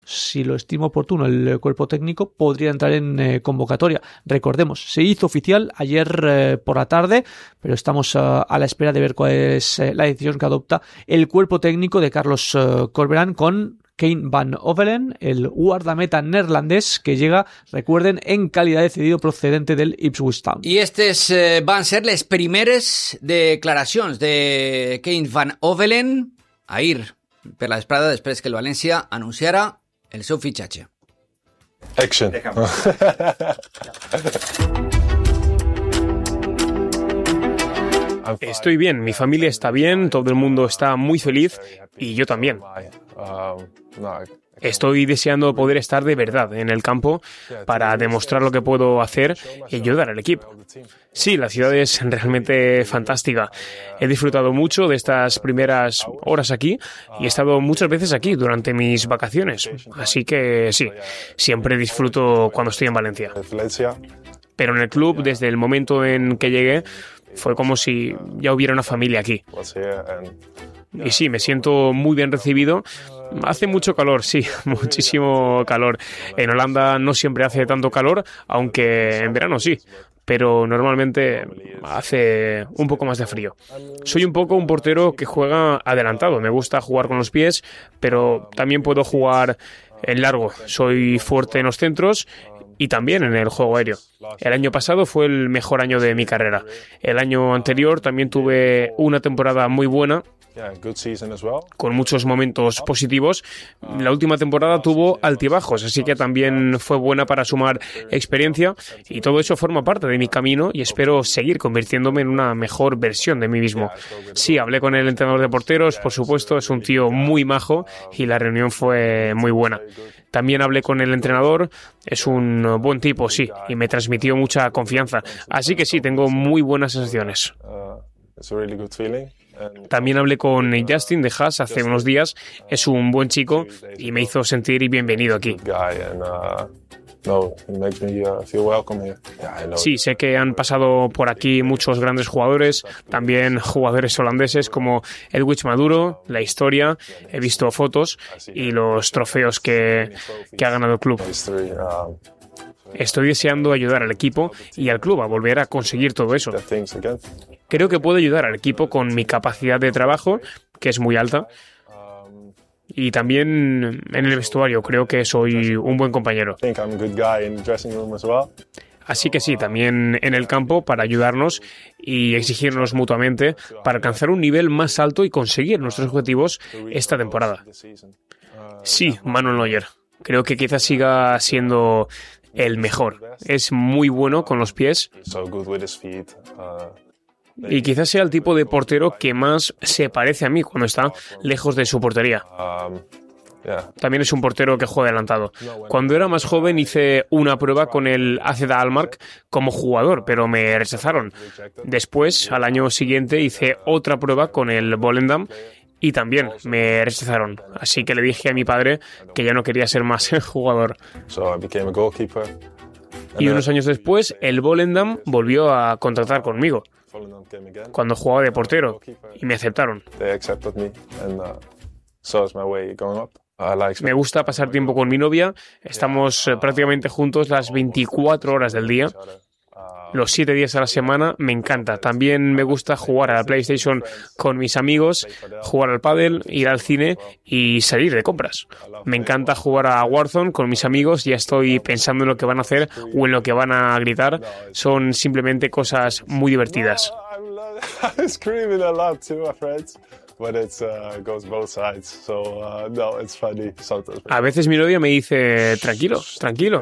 si lo estima oportuno el cuerpo técnico, podría entrar en convocatoria. Recordemos, se hizo oficial ayer por la tarde, pero estamos a la espera de ver cuál es la decisión que adopta el cuerpo técnico de Carlos Corberán con Kane Van Ovelen, el guardameta neerlandés que llega, recuerden, en calidad de cedido procedente del Ipswich Town. I aquestes van ser les primeres declaracions de Kane Van Ovelen ahir per la vesprada després que el València anunciara el seu fitxatge. Action. Estoy bien, mi familia está bien, todo el mundo está muy feliz y yo también. Estoy deseando poder estar de verdad en el campo para demostrar lo que puedo hacer y ayudar al equipo. Sí, la ciudad es realmente fantástica. He disfrutado mucho de estas primeras horas aquí y he estado muchas veces aquí durante mis vacaciones. Así que sí, siempre disfruto cuando estoy en Valencia. Pero en el club, desde el momento en que llegué, fue como si ya hubiera una familia aquí. Y sí, me siento muy bien recibido. Hace mucho calor, sí, muchísimo calor. En Holanda no siempre hace tanto calor, aunque en verano sí, pero normalmente hace un poco más de frío. Soy un poco un portero que juega adelantado. Me gusta jugar con los pies, pero también puedo jugar en largo. Soy fuerte en los centros y también en el juego aéreo. El año pasado fue el mejor año de mi carrera. El año anterior también tuve una temporada muy buena, con muchos momentos positivos. La última temporada tuvo altibajos, así que también fue buena para sumar experiencia y todo eso forma parte de mi camino y espero seguir convirtiéndome en una mejor versión de mí mismo. Sí, hablé con el entrenador de porteros, por supuesto, es un tío muy majo y la reunión fue muy buena. También hablé con el entrenador, es un buen tipo, sí, y me transmitió mucha confianza. Así que sí, tengo muy buenas sensaciones. También hablé con Justin de Haas hace unos días, es un buen chico y me hizo sentir bienvenido aquí. Sí, sé que han pasado por aquí muchos grandes jugadores, también jugadores holandeses como Edwidge Maduro, la historia, he visto fotos y los trofeos que ha ganado el club. Estoy deseando ayudar al equipo y al club a volver a conseguir todo eso. Creo que puedo ayudar al equipo con mi capacidad de trabajo, que es muy alta, y también en el vestuario creo que soy un buen compañero. Así que sí, también en el campo para ayudarnos y exigirnos mutuamente para alcanzar un nivel más alto y conseguir nuestros objetivos esta temporada. Sí, Manuel Neuer. Creo que quizás siga siendo el mejor. Es muy bueno con los pies y quizás sea el tipo de portero que más se parece a mí cuando está lejos de su portería. También es un portero que juega adelantado. Cuando era más joven hice una prueba con el AZ Alkmaar como jugador, pero me rechazaron. Después, al año siguiente, hice otra prueba con el Volendam y también me rechazaron. Así que le dije a mi padre que ya no quería ser más jugador. Y unos años después, el Volendam volvió a contratar conmigo cuando jugaba de portero y me aceptaron. Me gusta pasar tiempo con mi novia, estamos prácticamente juntos las 24 horas del día, los 7 días a la semana, me encanta. También me gusta jugar a la PlayStation con mis amigos, jugar al pádel, ir al cine y salir de compras. Me encanta jugar a Warzone con mis amigos, ya estoy pensando en lo que van a hacer o en lo que van a gritar. Son simplemente cosas muy divertidas. A veces mi novia me dice, tranquilo, tranquilo.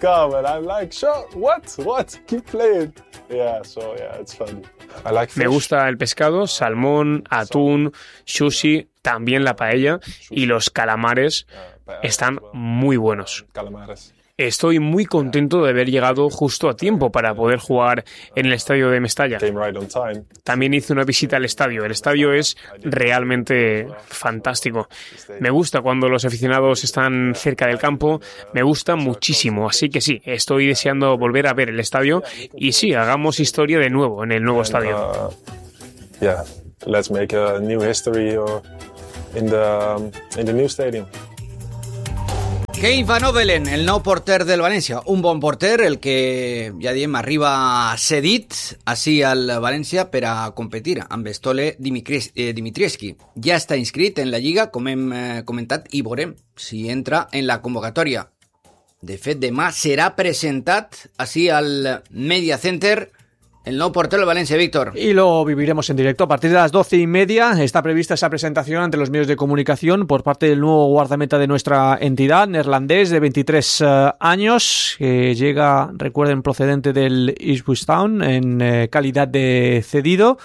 Me gusta el pescado, salmón, atún, sushi, también la paella y los calamares están muy buenos. Estoy muy contento de haber llegado justo a tiempo para poder jugar en el estadio de Mestalla. También hice una visita al estadio. El estadio es realmente fantástico. Me gusta cuando los aficionados están cerca del campo. Me gusta muchísimo. Así que sí, estoy deseando volver a ver el estadio. Y sí, hagamos historia de nuevo en el nuevo estadio. Let's make a new history in the new stadium. Keith Van Ovelen, el nou porter del València, un bon porter, el que ja diem arriba cedit així al València per a competir amb Stole Dimitrievski. Ja està inscrit en la Lliga, com hem comentat, i veurem si entra en la convocatòria. De fet, demà serà presentat així al Media Center el nuevo portero del Valencia, Víctor. Y lo viviremos en directo. A partir de las 12:30 está prevista esa presentación ante los medios de comunicación por parte del nuevo guardameta de nuestra entidad, neerlandés de 23 años, que llega, recuerden, procedente del Ipswich Town en calidad de cedido.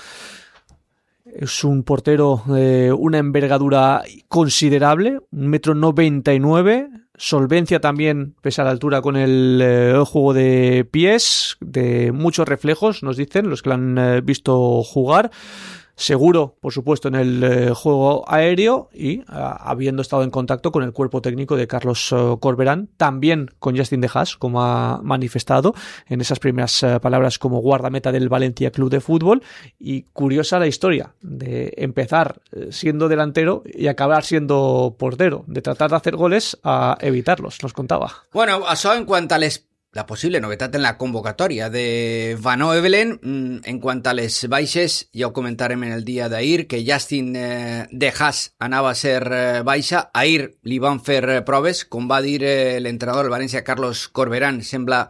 Es un portero de una envergadura considerable, 1,99 m, solvencia también, pese a la altura, con el juego de pies, de muchos reflejos, nos dicen los que lo han visto jugar. Seguro, por supuesto, en el juego aéreo y habiendo estado en contacto con el cuerpo técnico de Carlos Corberán, también con Justin De Haas, como ha manifestado en esas primeras palabras como guardameta del Valencia Club de Fútbol. Y curiosa la historia de empezar siendo delantero y acabar siendo portero, de tratar de hacer goles a evitarlos, nos contaba. Bueno, això en quant a la possible novetat en la convocatòria de Van Ovelen. En quant a les baixes, ja ho comentarem en el dia d'ahir, que Justin De Haas anava a ser baixa. Ahir li van fer proves, com va dir l'entrenador del València, Carlos Corberán. Sembla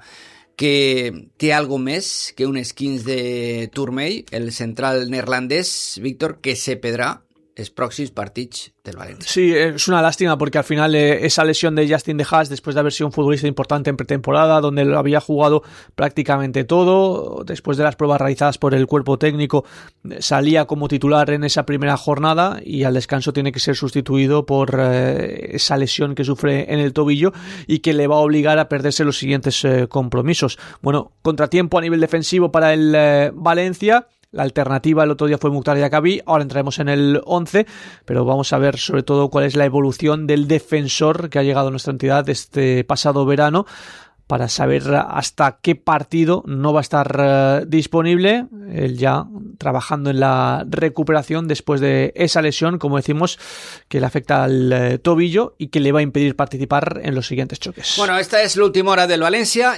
que té algo més que un esquins de turmell, el central neerlandès, Víctor, que se perdrà els pròxims partits del Valencia. Sí, es una lástima porque al final esa lesión de Justin De Haas, después de haber sido un futbolista importante en pretemporada, donde lo había jugado prácticamente todo, después de las pruebas realizadas por el cuerpo técnico, salía como titular en esa primera jornada y al descanso tiene que ser sustituido por esa lesión que sufre en el tobillo y que le va a obligar a perderse los siguientes compromisos. Bueno, contratiempo a nivel defensivo para el Valencia. La alternativa el otro día fue Mukhtar Diakhaby, ahora entraremos en el 11, pero vamos a ver sobre todo cuál es la evolución del defensor que ha llegado a nuestra entidad este pasado verano, para saber hasta qué partido no va a estar disponible, él ya trabajando en la recuperación después de esa lesión, como decimos, que le afecta al tobillo y que le va a impedir participar en los siguientes choques. Bueno, esta és l'última hora del València,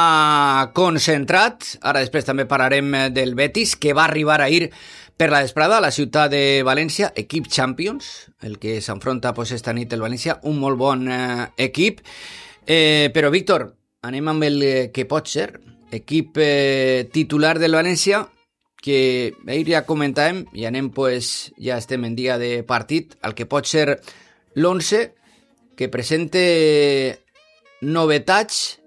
ja concentrat. Ara després també parlarem del Betis, que va arribar ahir per la vesprada a la ciutat de València, equip Champions, el que s'enfronta pues, esta nit el València, un molt bon equip. Però, Víctor, anem amb el que pot ser equip titular del València, que ahir ja comentàvem i anem, pues, ja estem en dia de partit, el que pot ser l'11, que presente novetats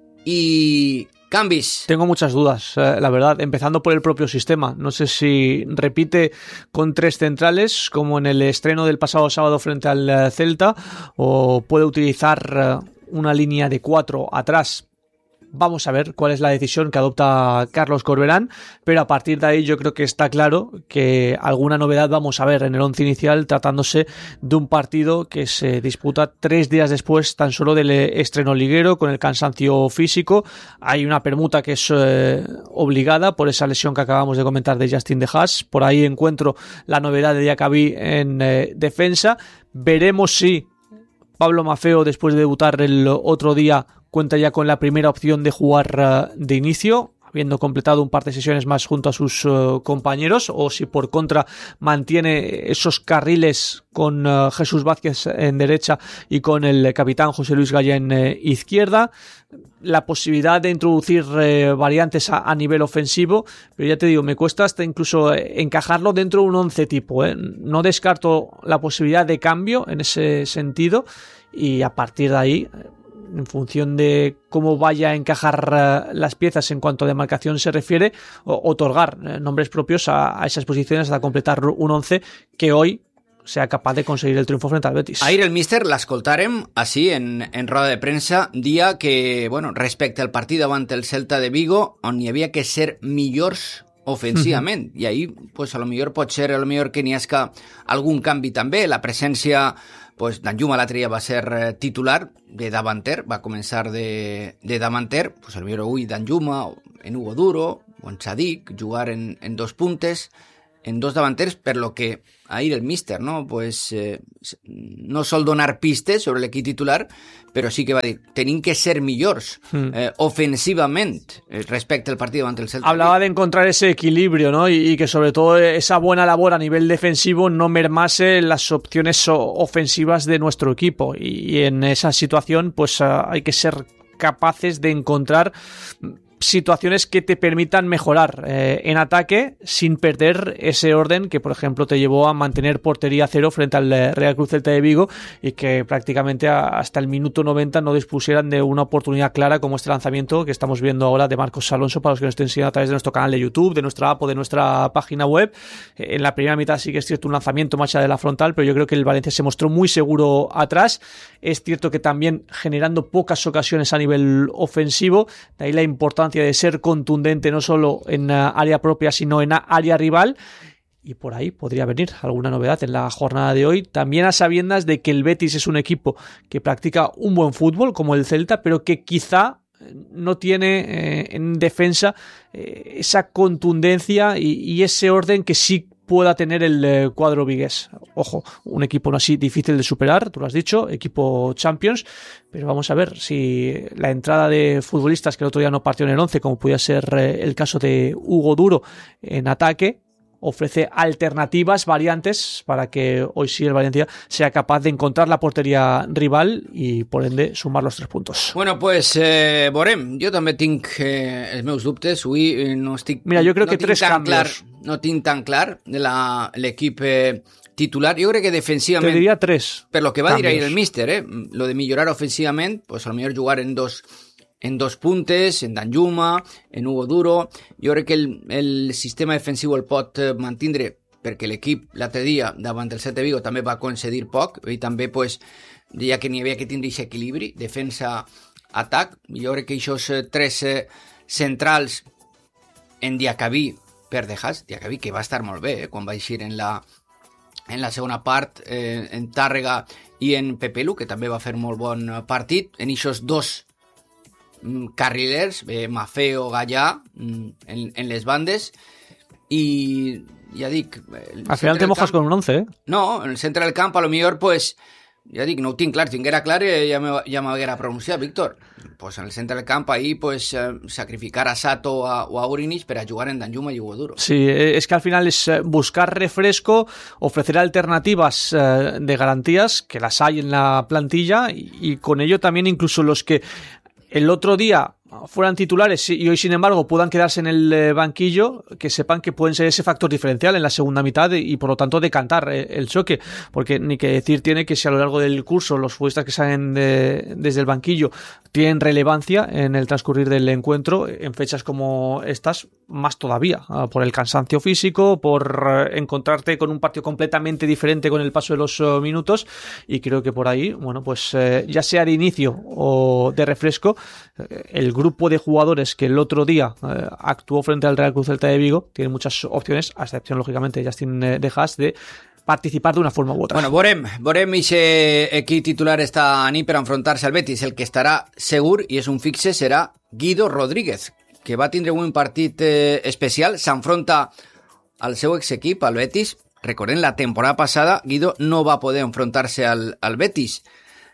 y cambios. Tengo muchas dudas, la verdad, empezando por el propio sistema. No sé si repite con 3 centrales, como en el estreno del pasado sábado frente al Celta, o puede utilizar una línea de 4 atrás. Vamos a ver cuál es la decisión que adopta Carlos Corberán, pero a partir de ahí yo creo que está claro que alguna novedad vamos a ver en el once inicial, tratándose de un partido que se disputa 3 días después tan solo del estreno liguero, con el cansancio físico. Hay una permuta que es obligada por esa lesión que acabamos de comentar de Justin De Haas. Por ahí encuentro la novedad de Diakhaby en defensa. Veremos si Pablo Maffeo, después de debutar el otro día, cuenta ya con la primera opción de jugar de inicio, habiendo completado un par de sesiones más junto a sus compañeros, o si por contra mantiene esos carriles con Jesús Vázquez en derecha y con el capitán José Luis Gaya en izquierda. La posibilidad de introducir variantes a nivel ofensivo, pero ya te digo, me cuesta hasta incluso encajarlo dentro de un 11 tipo. No descarto la posibilidad de cambio en ese sentido, y a partir de ahí, en función de cómo vaya a encajar las piezas en cuanto a demarcación se refiere, otorgar nombres propios a esas posiciones hasta completar un 11 que hoy sea capaz de conseguir el triunfo frente al Betis. Ahir el míster l'escoltàrem així en roda de premsa, dia que, bueno, respecte al partit davant el Celta de Vigo, on hi havia que ser millors ofensivament, i ahir pues, a lo millor pot ser que n'hi hagi algun canvi també. La presència, pues, Danjuma l'altre dia va ser titular de davanter, va començar de davanter, pues, a lo millor avui Danjuma, en Hugo Duro o en Sadik, jugar en 2 puntes. en dos davanters, per lo que ahir el míster, no? Pues no sol donar pistes sobre l'equip titular, però sí que va dir, tenim que ser millors ofensivament respecte al partit davant el Celta. Hablaba de encontrar ese equilibrio, ¿no? Y que sobre todo esa buena labor a nivel defensivo no mermase las opciones ofensivas de nuestro equipo. Y en esa situación, pues hay que ser capaces de encontrar situaciones que te permitan mejorar en ataque sin perder ese orden que, por ejemplo, te llevó a mantener portería cero frente al Real Cruz Celta de Vigo y que prácticamente hasta el minuto 90 no dispusieran de una oportunidad clara como este lanzamiento que estamos viendo ahora de Marcos Alonso, para los que nos estén siguiendo a través de nuestro canal de YouTube, de nuestra app o de nuestra página web. En la primera mitad sí que es cierto un lanzamiento más allá de la frontal, pero yo creo que el Valencia se mostró muy seguro atrás. Es cierto que también generando pocas ocasiones a nivel ofensivo, de ahí la importancia de ser contundente no solo en área propia sino en área rival, y por ahí podría venir alguna novedad en la jornada de hoy, también a sabiendas de que el Betis es un equipo que practica un buen fútbol como el Celta, pero que quizá no tiene en defensa esa contundencia y ese orden que sí pueda tener el cuadro vigués. Ojo, un equipo no así difícil de superar, tú lo has dicho, equipo Champions, pero vamos a ver si la entrada de futbolistas que el otro día no partió en el 11, como podía ser el caso de Hugo Duro en ataque, ofrece alternativas, variantes, para que hoy sí el Valencia sea capaz de encontrar la portería rival y, por ende, sumar los 3 puntos. Bueno, pues veurem. Jo també tinc els meus dubtes. Avui no estic... Mira, jo crec que 3 canvios. No tinc tan clar l'equip titular. Jo crec que defensivament... Te diria 3 per lo que va cambios. dir ahir el míster, lo de millorar ofensivament, pues a lo millor jugar en dos puntes, en Danjuma, en Hugo Duro. Jo crec que el sistema defensiu el pot mantindre, perquè l'equip l'altre dia davant el Celta de Vigo també va concedir poc i també pues, ja que n'hi havia que tindre aquest equilibri, defensa-atac. Jo crec que aquests 3 centrals en Diacabí per Dejas, Diacabí que va estar molt bé quan va eixir en la segona part, en Tàrrega i en Pepelu, que també va fer molt bon partit, en aquests 2 carrilers, Mafeo, Gallà, en les bandes, i ja dic... Al final te mojas con un 11, ¿eh? No, en el centre del camp, a lo millor, pues, ja dic, no ho tinc clar, si tinguera clar ja m'haguera pronunciat, Víctor. Pues en el centre del camp, ahí, pues, sacrificar a Sato o a Urinis para jugar en Danjuma y Hugo Duro. Sí, es que al final es buscar refresco, ofrecer alternativas de garantías, que las hay en la plantilla, y con ello también incluso los que el otro día fueran titulares y hoy sin embargo puedan quedarse en el banquillo, que sepan que pueden ser ese factor diferencial en la segunda mitad y por lo tanto decantar el choque, porque ni que decir tiene que si a lo largo del curso los futbolistas que salen desde el banquillo tienen relevancia en el transcurrir del encuentro, en fechas como estas más todavía, por el cansancio físico, por encontrarte con un partido completamente diferente con el paso de los minutos, y creo que por ahí, bueno, pues ya sea de inicio o de refresco, el grupo de jugadores que el otro día actuó frente al Real Cruz Celta de Vigo tiene muchas opciones, a excepción lógicamente de Justin Dejas, de participar de una forma u otra. Bueno, veurem ese equip titular esta nit per enfrontar-se al Betis. El que estarà segur, i és un fixe, serà Guido Rodríguez, que va tindre un partit especial, s'enfronta al seu exequip, al Betis. Recordem, la temporada passada Guido no va poder enfrontar-se al Betis.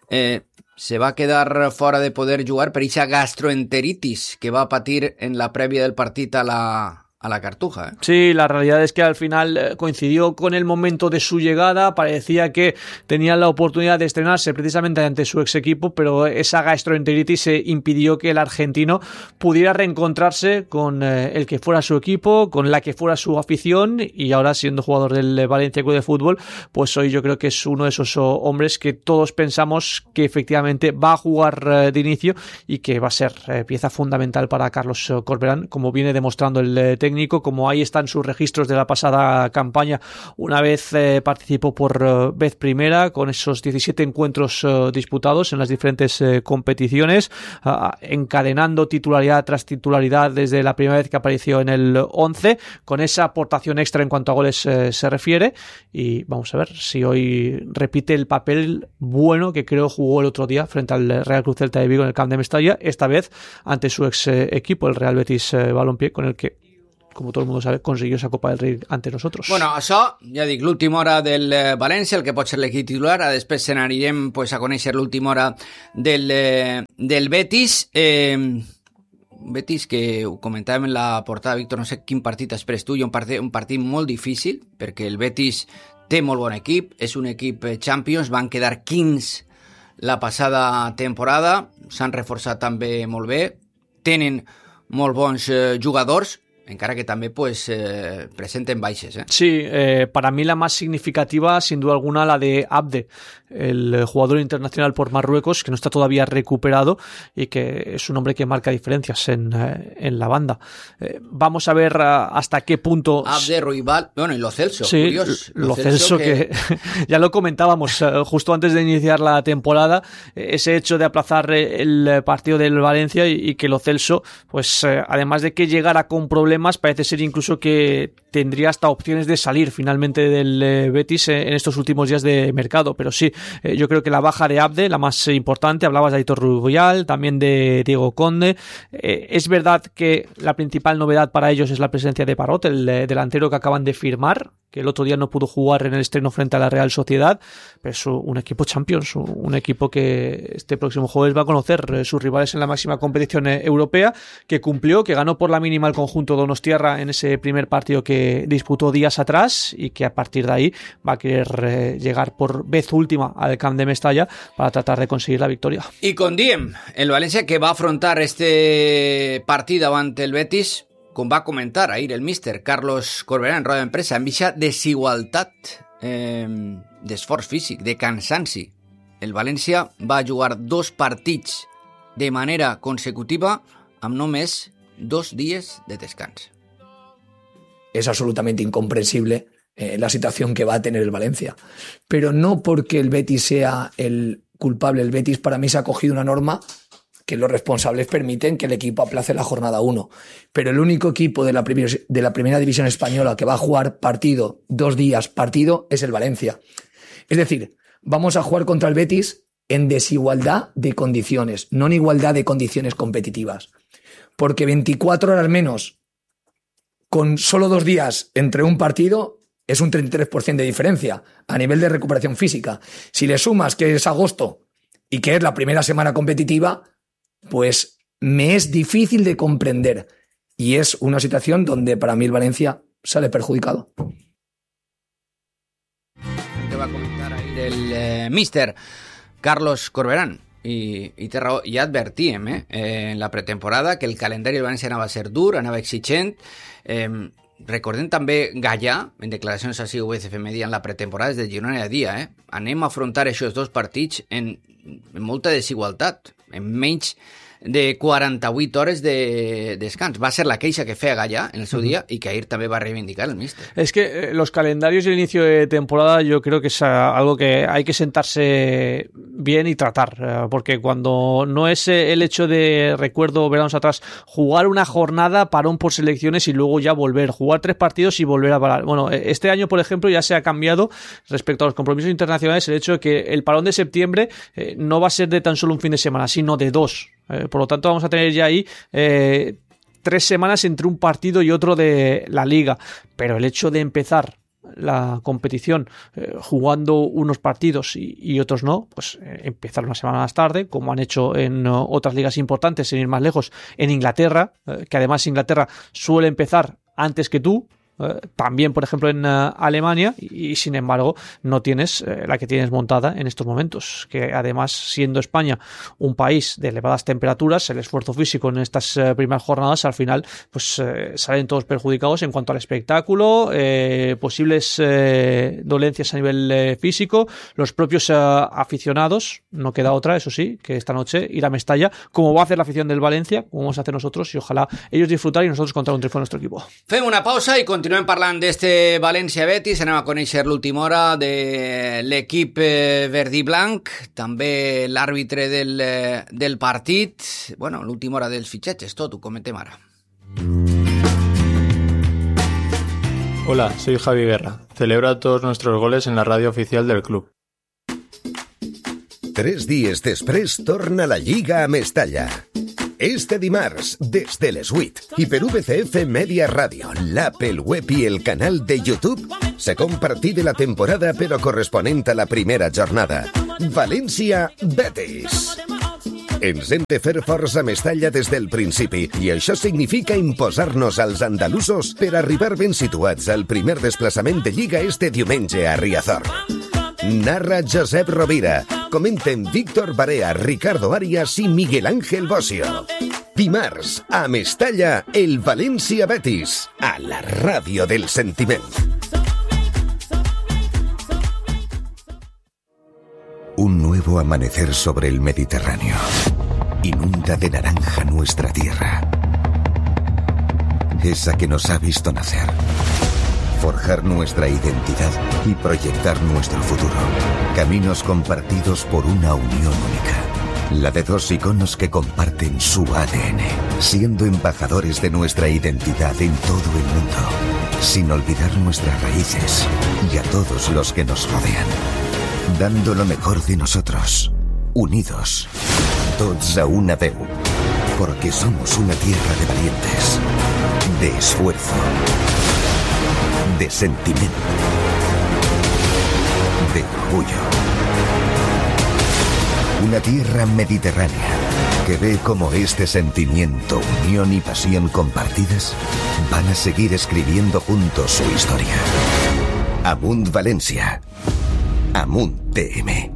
Se va quedar fora de poder jugar per aquesta gastroenteritis que va patir en la prèvia del partit a la Cartuja. Sí, la realidad es que al final coincidió con el momento de su llegada, parecía que tenía la oportunidad de estrenarse precisamente ante su ex equipo, pero esa gastroenteritis impidió que el argentino pudiera reencontrarse con el que fuera su equipo, con la que fuera su afición, y ahora siendo jugador del Valencia Club de Fútbol, pues hoy yo creo que es uno de esos hombres que todos pensamos que efectivamente va a jugar de inicio y que va a ser pieza fundamental para Carlos Corberán, como viene demostrando el técnico, como ahí están sus registros de la pasada campaña. Una vez participó por vez primera con esos 17 encuentros disputados en las diferentes competiciones, encadenando titularidad tras titularidad desde la primera vez que apareció en el 11, con esa aportación extra en cuanto a goles se refiere, y vamos a ver si hoy repite el papel bueno que creo jugó el otro día frente al Real Cruz Celta de Vigo en el Camp de Mestalla, esta vez ante su ex equipo, el Real Betis Balompié, con el que como todo el mundo sabe, consiguió esa Copa del Rei ante nosotros. Bueno, això, ja dic, l'última hora del València, el que pot ser l'equip titular, després se n'anirem pues, a conèixer l'última hora del Betis. Betis, que ho comentàvem en la portada, Víctor, no sé quin partit esperes tu, un partit molt difícil, perquè el Betis té molt bon equip, és un equip Champions, van quedar 15 la passada temporada, s'han reforçat també molt bé, tenen molt bons jugadors, encara que també pues, presenten baixes. Sí, para mí la más significativa, sin duda alguna, la de Abde, el jugador internacional por Marruecos, que no está todavía recuperado y que es un hombre que marca diferencias en la banda. Vamos a ver hasta qué punto... Abde, Ruibal, bueno, y Lo Celso. Sí, curioso. Lo Celso que ya lo comentábamos justo antes de iniciar la temporada, ese hecho de aplazar el partido del Valencia y que Lo Celso, pues además de que llegara con problemas, parece ser incluso que tendría hasta opciones de salir finalmente del Betis en estos últimos días de mercado, pero sí, yo creo que la baja de Abde, la más importante, hablabas de Aitor Rubial, también de Diego Conde. Es verdad que la principal novedad para ellos es la presencia de Parot, el delantero que acaban de firmar, que el otro día no pudo jugar en el estreno frente a la Real Sociedad, pero es un equipo Champions, un equipo que este próximo jueves va a conocer sus rivales en la máxima competición europea, que cumplió, que ganó por la mínima el conjunto donostiarra en ese primer partido que disputó días atrás y que a partir de ahí va a querer llegar por vez última al Camp de Mestalla para tratar de conseguir la victoria. Y con Diem, el Valencia que va a afrontar este partido ante el Betis, com va comentar ahir el míster Carlos Corberà en roda de premsa, amb aquesta desigualtat d'esforç físic, de cansanci. El València va jugar 2 partits de manera consecutiva amb només 2 días de descanso. Es absolutamente incomprensible la situación que va a tener el Valencia. Pero no porque el Betis sea el culpable. El Betis para mí se ha cogido una norma que los responsables permiten que el equipo aplace la jornada 1. Pero el único equipo de la primera división española que va a jugar partido, 2 días partido, es el Valencia. Es decir, vamos a jugar contra el Betis en desigualdad de condiciones, no en igualdad de condiciones competitivas. Porque 24 horas menos con solo 2 días entre un partido es un 33% de diferencia a nivel de recuperación física. Si le sumas que es agosto y que es la primera semana competitiva, pues me es difícil de comprender. Y es una situación donde para mí el Valencia sale perjudicado. Que va a comentar ahí el míster Carlos Corberán. I té raó, ja advertíem en la pretemporada que el calendari del València anava a ser dur, anava exigent. Recordem també Gallà, en declaracions així UCF Media en la pretemporada des de Girona a dia, anem a afrontar aquests 2 partits en molta desigualtat, en menys de 48 hores de descans. Va ser la queixa que feia Gallà en el seu día y que ahir també va reivindicar el míster. Es que los calendarios y el inicio de temporada yo creo que es algo que hay que sentarse bien y tratar, porque cuando no es el hecho de, recuerdo veranos atrás, jugar una jornada, parón por selecciones y luego ya volver, jugar 3 partidos y volver a parar. Bueno, este año, por ejemplo, ya se ha cambiado respecto a los compromisos internacionales el hecho de que el parón de septiembre no va a ser de tan solo un fin de semana, sino de 2. Por lo tanto, vamos a tener ya ahí 3 semanas entre un partido y otro de la liga. Pero el hecho de empezar la competición jugando unos partidos y otros no, pues empezar una semana más tarde, como han hecho en otras ligas importantes, sin ir más lejos, en Inglaterra, que además Inglaterra suele empezar antes que tú, también por ejemplo en Alemania, y sin embargo no tienes la que tienes montada en estos momentos, que además siendo España un país de elevadas temperaturas, el esfuerzo físico en estas primeras jornadas al final pues salen todos perjudicados en cuanto al espectáculo, posibles dolencias a nivel físico, los propios aficionados, no queda otra, eso sí, que esta noche ir a Mestalla, como va a hacer la afición del Valencia, como vamos a hacer nosotros, y ojalá ellos disfrutar y nosotros contar un triunfo a nuestro equipo. Fem una pausa i continuem parlant d'este València-Betis. Anem a conèixer l'última hora de l'equip verd i blanc, també l'àrbitre del partit, bueno, l'última hora dels fitxatges, tot ho comentem ara. Hola, soy Javi Guerra. Celebra todos nuestros goles en la radio oficial del club. 3 dies després torna la Lliga a Mestalla. Este dimarts, des de les 8 i per VCF Media Ràdio, l'app, el web i el canal de YouTube, segon partit de la temporada però corresponent a la primera jornada. València-Betis. Ens hem de fer forts a Mestalla des del principi i això significa imposar-nos als andalusos per arribar ben situats al primer desplaçament de Lliga este diumenge a Riazor. Narra Josep Rovira. Comenten Víctor Barea, Ricardo Arias i Miguel Ángel Bocio. Dimarts, a Mestalla, el València-Betis, a la ràdio del sentiment. Un nuevo amanecer sobre el Mediterráneo. Inunda de naranja nuestra tierra. Esa que nos ha visto nacer. Forjar nuestra identidad y proyectar nuestro futuro. Caminos compartidos por una unión única. La de dos iconos que comparten su ADN, siendo embajadores de nuestra identidad en todo el mundo, sin olvidar nuestras raíces y a todos los que nos rodean. Dando lo mejor de nosotros, unidos, tots a una veu, porque somos una tierra de valientes, de esfuerzo, de sentimiento, de orgullo. Una tierra mediterránea que ve como este sentimiento, unión y pasión compartidas van a seguir escribiendo juntos su historia. Amunt València. Amunt TM.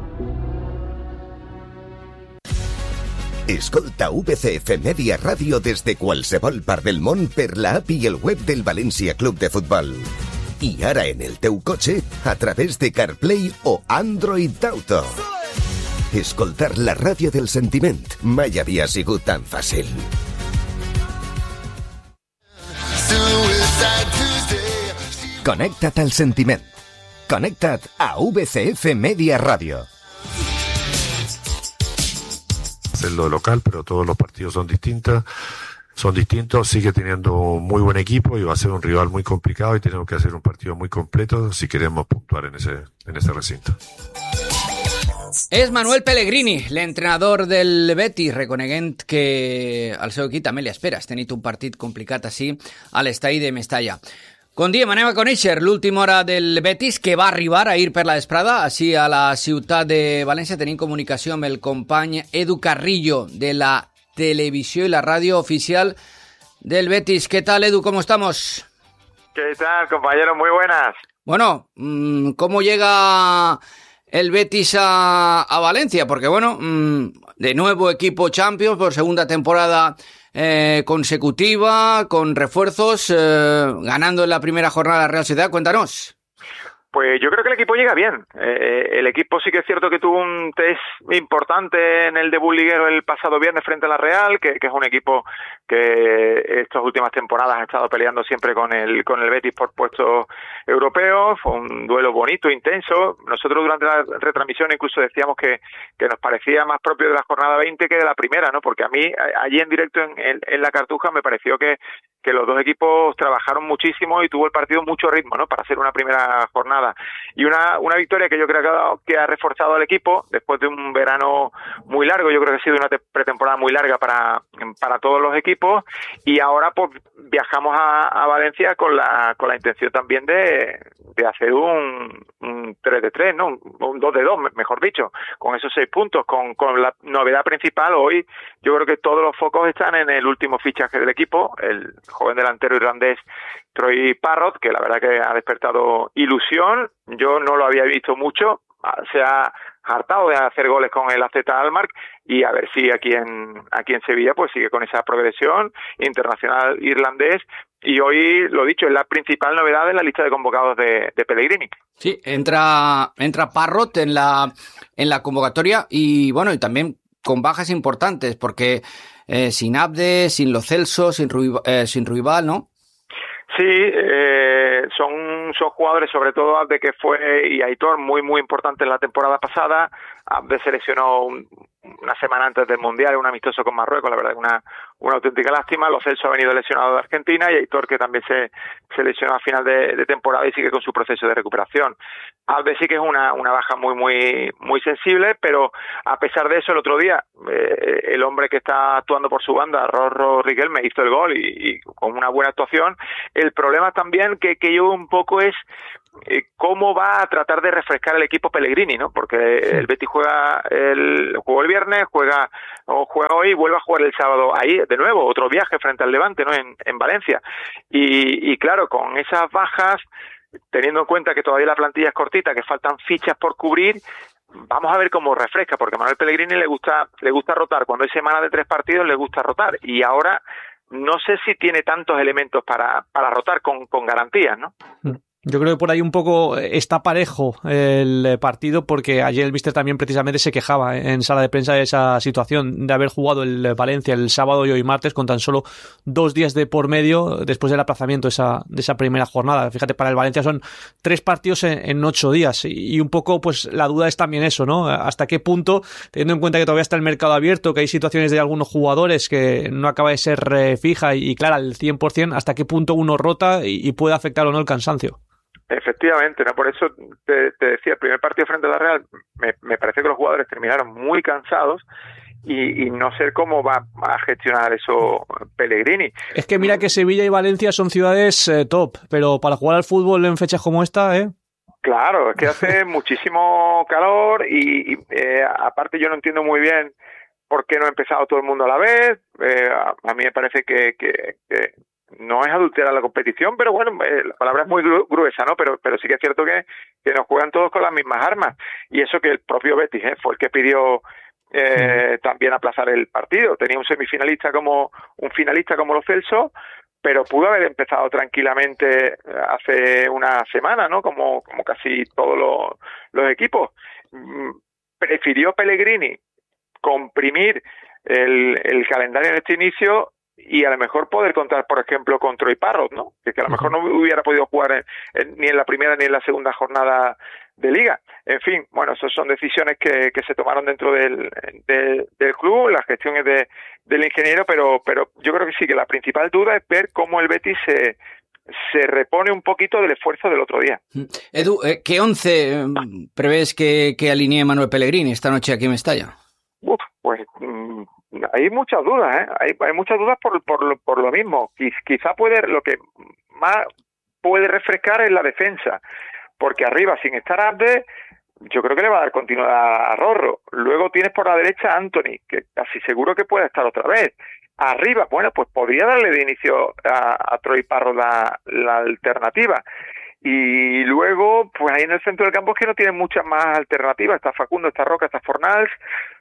Escolta VCF Media Ràdio des de qualsevol part del món per l'app i el web del València Club de Futbol. I ara en el teu cotxe a través de CarPlay o Android Auto. Escoltar la ràdio del sentiment mai havia sigut tan fàcil. Connecta't al sentiment. Connecta't a VCF Media Ràdio. Hacerlo de local, pero todos los partidos son distintos, sigue teniendo un muy buen equipo y va a ser un rival muy complicado y tenemos que hacer un partido muy completo si queremos puntuar en ese recinto. És Manuel Pellegrini, l'entrenador del Betis, reconeguent que el seu equip també li espera. Has tenit un partit complicat així a l'estadi de Mestalla. Com diem, anem a conèixer l'última hora del Betis, que va arribar ahir per la vesprada, així a la ciutat de València. Tenim comunicació amb el company Edu Carrillo, de la televisió i la ràdio oficial del Betis. ¿Qué tal, Edu? ¿Cómo estamos? ¿Qué tal, compañeros? Muy buenas. Bueno, ¿cómo llega el Betis a Valencia? Porque, bueno, de nuevo equipo Champions por segunda temporada consecutiva, con refuerzos, ganando en la primera jornada la Real Sociedad. Cuéntanos. Pues yo creo que el equipo llega bien. El equipo sí que es cierto que tuvo un test importante en el debut liguero el pasado viernes frente a la Real, que es un equipo que estas últimas temporadas ha estado peleando siempre con el Betis por puestos europeos. Fue un duelo bonito, intenso. Nosotros durante la retransmisión incluso decíamos que nos parecía más propio de la jornada 20 que de la primera, ¿no? Porque a mí allí en directo en la Cartuja me pareció que los dos equipos trabajaron muchísimo y tuvo el partido mucho ritmo, ¿no? Para hacer una primera jornada. Y una victoria que yo creo que ha reforzado al equipo después de un verano muy largo. Yo creo que ha sido una pretemporada muy larga para todos los equipos. Y ahora pues viajamos a Valencia con la intención también de hacer un 3-3, ¿no? Un 2-2, mejor dicho, con esos 6 puntos, con la novedad principal. Hoy yo creo que todos los focos están en el último fichaje del equipo, el joven delantero irlandés Troy Parrott, que la verdad que ha despertado ilusión. Yo no lo había visto mucho, se ha hartado de hacer goles con el AZ Alkmaar y a ver si aquí en Sevilla pues sigue con esa progresión internacional irlandés. Y hoy, lo dicho, es la principal novedad en la lista de convocados de Pellegrini. Sí, entra Parrott en la convocatoria y bueno, y también con bajas importantes, porque sin Abde, sin Lo Celso, sin Ruibal, ¿no? Sí, son jugadores, sobre todo Abde, que fue, y Aitor, muy muy importantes la temporada pasada. Abde se lesionó una semana antes del Mundial, un amistoso con Marruecos, la verdad es una auténtica lástima. Lo Celso ha venido lesionado de Argentina y Aitor, que también se lesionó a final de temporada y sigue con su proceso de recuperación. Abde sí que es una baja muy sensible, pero a pesar de eso, el otro día el hombre que está actuando por su banda, Rorro Riquelme, hizo el gol y con una buena actuación. El problema también que yo un poco es cómo va a tratar de refrescar el equipo Pellegrini, ¿no? Porque el Betis jugó el viernes, juega hoy y vuelve a jugar el sábado ahí, de nuevo, otro viaje frente al Levante, ¿no? En Valencia. Y claro, con esas bajas, teniendo en cuenta que todavía la plantilla es cortita, que faltan fichas por cubrir, vamos a ver cómo refresca, porque a Manuel Pellegrini le gusta rotar. Cuando hay semana de 3 partidos le gusta rotar. Y ahora no sé si tiene tantos elementos para rotar con garantías, ¿no? Yo creo que por ahí un poco está parejo el partido, porque ayer el míster también precisamente se quejaba en sala de prensa de esa situación de haber jugado el Valencia el sábado y hoy martes con tan solo 2 días de por medio después del aplazamiento de esa primera jornada. Fíjate, para el Valencia son 3 partidos en 8 días y un poco pues la duda es también eso, ¿no? Hasta qué punto, teniendo en cuenta que todavía está el mercado abierto, que hay situaciones de algunos jugadores que no acaba de ser fija y clara al 100%, hasta qué punto uno rota y puede afectar o no el cansancio. Efectivamente, ¿no? Por eso te decía, el primer partido frente a la Real me parece que los jugadores terminaron muy cansados y no sé cómo va a gestionar eso Pellegrini. Es que mira que Sevilla y Valencia son ciudades top, pero para jugar al fútbol en fechas como esta, Claro, es que hace muchísimo calor y aparte yo no entiendo muy bien por qué no ha empezado todo el mundo a la vez. A mí me parece que no es adulterar la competición, pero bueno, la palabra es muy gruesa, ¿no? Pero sí que es cierto que nos juegan todos con las mismas armas. Y eso que el propio Betis fue el que pidió también aplazar el partido. Tenía un finalista como Lo Celso, pero pudo haber empezado tranquilamente hace una semana, ¿no? Como casi todos los equipos. Prefirió Pellegrini comprimir el calendario en este inicio y a lo mejor poder contar, por ejemplo, con Troy Parrott, ¿no? Que a lo mejor no hubiera podido jugar ni en la primera ni en la segunda jornada de Liga. En fin, bueno, esas son decisiones que se tomaron dentro del club, las gestiones del ingeniero, pero yo creo que sí, que la principal duda es ver cómo el Betis se repone un poquito del esfuerzo del otro día. Edu, ¿qué 11 prevés que alinee Manuel Pellegrini esta noche aquí en Mestalla? Pues hay muchas dudas, hay muchas dudas por lo mismo. Quizá lo que más puede refrescar es la defensa, porque arriba, sin estar Abde, yo creo que le va a dar continuidad a Rorro. Luego tienes por la derecha a Anthony, que casi seguro que puede estar otra vez. Arriba, bueno, pues podría darle de inicio a Troy Parrott la alternativa. Y luego, pues ahí en el centro del campo es que no tiene muchas más alternativas. Está Facundo, está Roca, está Fornals.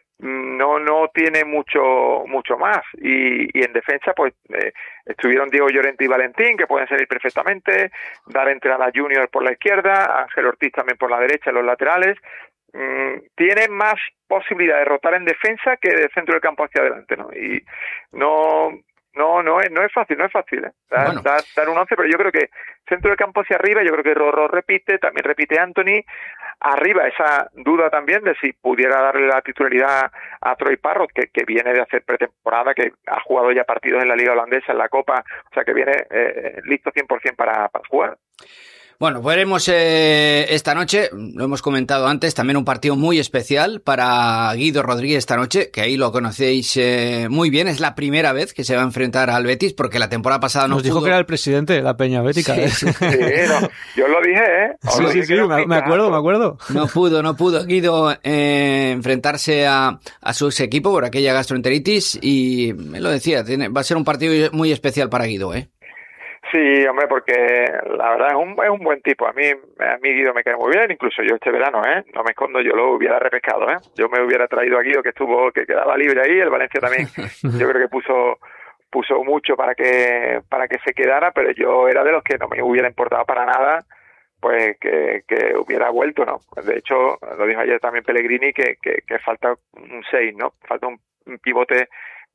No tiene mucho más. Y en defensa, pues estuvieron Diego Llorente y Valentín, que pueden salir perfectamente. Dar entrada a Junior por la izquierda, Ángel Ortiz también por la derecha en los laterales. Tiene más posibilidad de rotar en defensa que del centro del campo hacia adelante, ¿no? Y no es fácil, dar un 11, pero yo creo que centro del campo hacia arriba, yo creo que Rorro también repite Anthony. Arriba esa duda también de si pudiera darle la titularidad a Troy Parrott, que viene de hacer pretemporada, que ha jugado ya partidos en la Liga Holandesa, en la Copa, o sea que viene listo 100% para jugar. Bueno, veremos esta noche, lo hemos comentado antes, también un partido muy especial para Guido Rodríguez esta noche, que ahí lo conocéis muy bien, es la primera vez que se va a enfrentar al Betis, porque la temporada pasada no Nos dijo que era el presidente de la Peña Bética. Sí, no, yo lo dije, Sí, me acuerdo. No pudo Guido enfrentarse a su equipo por aquella gastroenteritis y me lo decía, va a ser un partido muy especial para Guido, Sí, hombre, porque la verdad es un buen tipo. A mí Guido me cae muy bien, incluso yo este verano, no me escondo, yo lo hubiera repescado, yo me hubiera traído a Guido que quedaba libre ahí, el Valencia también, yo creo que puso mucho para que se quedara, pero yo era de los que no me hubiera importado para nada, pues que hubiera vuelto, ¿no? De hecho, lo dijo ayer también Pellegrini que falta un 6, ¿no? Falta un pivote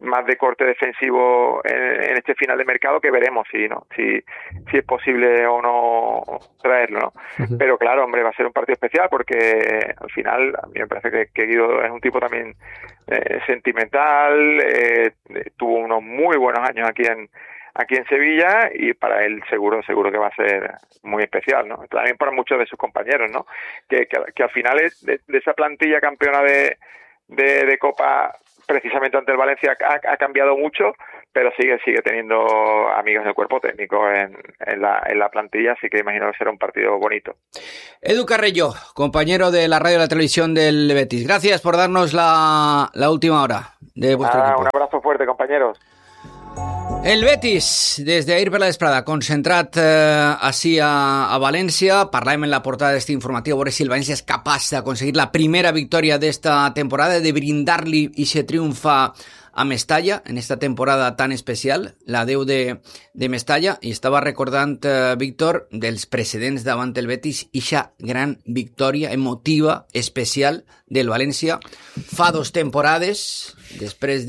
más de corte defensivo en este final de mercado, que veremos si es posible o no traerlo, ¿no? Uh-huh. Pero claro, hombre, va a ser un partido especial porque al final a mí me parece que Guido es un tipo también sentimental, tuvo unos muy buenos años aquí en Sevilla, y para él seguro que va a ser muy especial, ¿no? También para muchos de sus compañeros, ¿no? Que al final de esa plantilla campeona de Copa, precisamente ante el Valencia, ha cambiado mucho, pero sigue teniendo amigos del cuerpo técnico en la plantilla, así que imagino que será un partido bonito. Edu Carrello, compañero de la radio y la televisión del Betis, gracias por darnos la última hora de vuestro equipo. Un abrazo fuerte, compañeros. El Betis, des d'ahir per la vesprada, concentrat així a València. Parlàvem en la portada d'este informatiu a veure si el València és capaç d'aconseguir la primera victòria d'esta temporada, de brindar-li ixe triomf a Mestalla en esta temporada tan especial, la 10 de Mestalla, i estava recordant, Víctor, dels precedents davant el Betis, ixa gran victòria emotiva, especial del València fa 2 temporades, després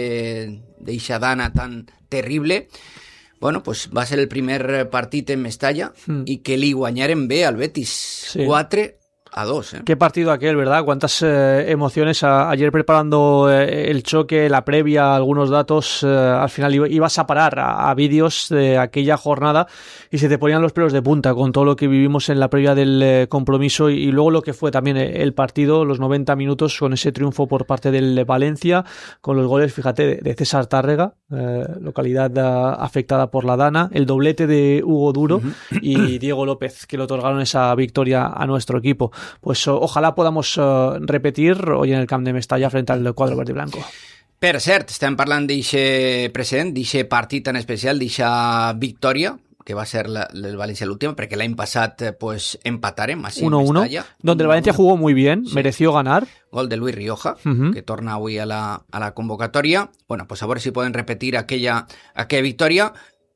d'eixa dana tan terrible. Bueno, pues va ser el primer partit en Mestalla i que li guanyaren bé al Betis, sí. 4-2. Qué partido aquel, ¿verdad? Cuántas emociones. Ayer preparando el choque, la previa, algunos datos, al final ibas a parar a vídeos de aquella jornada y se te ponían los pelos de punta con todo lo que vivimos en la previa del compromiso y luego lo que fue también el partido, los 90 minutos con ese triunfo por parte del Valencia, con los goles, fíjate, de César Tárrega, localidad afectada por la dana, el doblete de Hugo Duro y Diego López, que le otorgaron esa victoria a nuestro equipo. Pues ojalá podamos repetir hoy en el Camp de Mestalla frente al quadre verd i blanco. Per cert, estem parlant d'eixe precedent, d'eixe partit tan especial, d'eixa victòria, que va ser el Valencia l'última, perquè l'any passat pues empatarem así 1-1, en Mestalla. Donde el Valencia jugó muy bien, sí. Mereció ganar. Gol de Luis Rioja, que torna avui a la convocatòria. Bueno, pues a veure si poden repetir aquella victòria,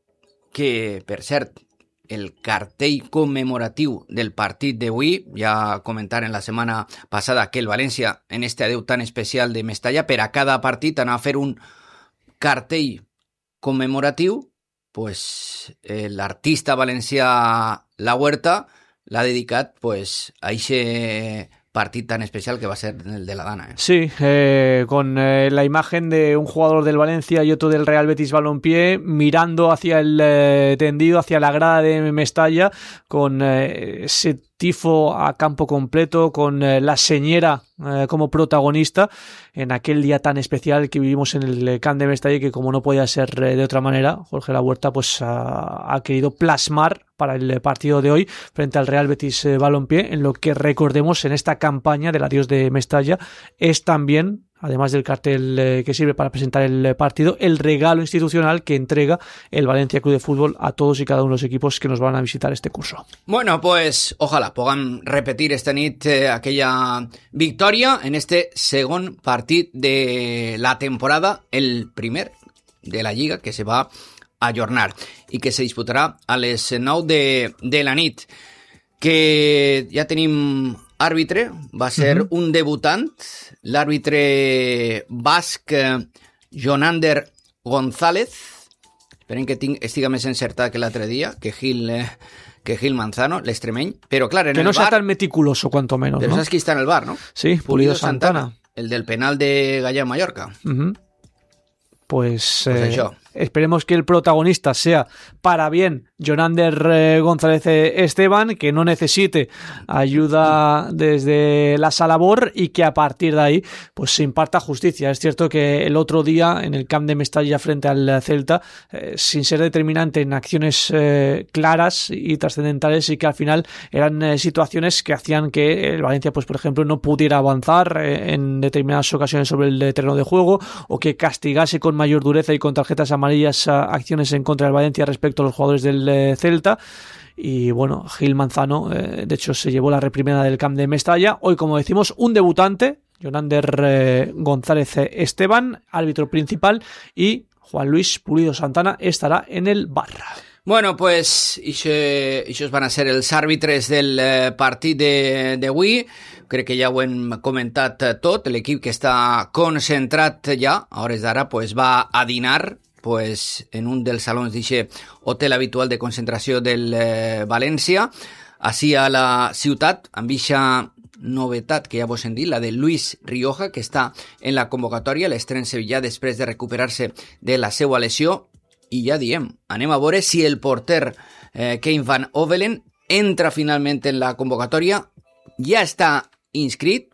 que, per cert, el cartell commemoratiu del partit d'avui, ja comentaren la setmana passada que el València, en este adeu tan especial de Mestalla, per a cada partit anava a fer un cartell commemoratiu, pues l'artista valencià La Huerta l'ha dedicat pues a ese partido tan especial que va a ser el de la dana. Sí, con la imagen de un jugador del Valencia y otro del Real Betis Balompié mirando hacia el tendido, hacia la grada de Mestalla, con ese tifo a campo completo, con la señera como protagonista en aquel día tan especial que vivimos en el Camp de Mestalla, que como no podía ser de otra manera, Jorge La Huerta pues ha querido plasmar para el partido de hoy frente al Real Betis Balompié, en lo que recordemos en esta campaña del adiós de Mestalla es también, además del cartel que sirve para presentar el partido, el regalo institucional que entrega el Valencia Club de Fútbol a todos y cada uno de los equipos que nos van a visitar este curso. Bueno, pues ojalá puedan repetir esta nit aquella victòria en este segon partit de la temporada, el primer de la Lliga, que se va a ajornar i que se disputarà a les 9 de la nit. Que ja tenim àrbitre, va ser un debutant, l'àrbitre basc Jonander González. Esperem que estiga més encertat que l'altre dia, que Gil Manzano, l'extremeny. Però clar, en que el no sea bar, tan meticuloso, cuanto menos, però ¿no? saps qui està en el bar, no? Sí, Pulido Santana. El del penal de Gallà Mallorca. Pues això. Esperemos que el protagonista sea para bien Jonander González Esteban, que no necesite ayuda desde la Salabor y que a partir de ahí pues se imparta justicia. Es cierto que el otro día en el Camp de Mestalla frente al Celta, sin ser determinante en acciones claras y trascendentales, y que al final eran situaciones que hacían que el Valencia, pues por ejemplo, no pudiera avanzar en determinadas ocasiones sobre el terreno de juego, o que castigase con mayor dureza y con tarjetas amarillas acciones en contra del Valencia respecto a los jugadores del Celta. Y bueno, Gil Manzano de hecho se llevó la reprimenda del Camp de Mestalla. Hoy, como decimos, un debutante, Jonander González Esteban, árbitro principal, y Juan Luis Pulido Santana estará en el bar. Bueno, pues ells van a ser els àrbitres del partit d'avui. Crec que ja ho hem comentat tot. L'equip que està concentrat ja, a hores d'ara, pues va a dinar pues, en un dels salons d'aquest hotel habitual de concentració del València, així a la ciutat, amb eixa novetat que ja vos hem dit, la de Luis Rioja, que està en la convocatòria, l'estrena sevillà després de recuperar-se de la seva lesió. I ja diem, anem a veure si el porter Kevin Van Ovelen entra finalment en la convocatòria, ja està inscrit